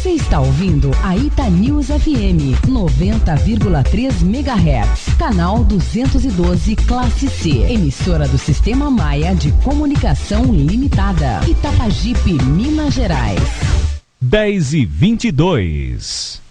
Você está ouvindo a Itanews FM 90,3 MHz, canal 212 Classe C, emissora do Sistema Maia de Comunicação Limitada, Itapajipe, Minas Gerais. 10h22.